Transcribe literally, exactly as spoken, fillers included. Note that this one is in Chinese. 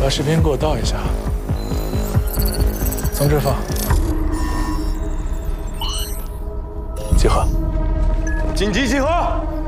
把视频给我倒一下，从这放。集合！ 紧急集合！